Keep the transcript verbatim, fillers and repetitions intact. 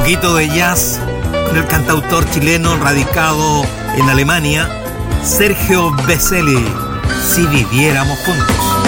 poquito de jazz con el cantautor chileno radicado en Alemania, Sergio Beselli, Si viviéramos juntos.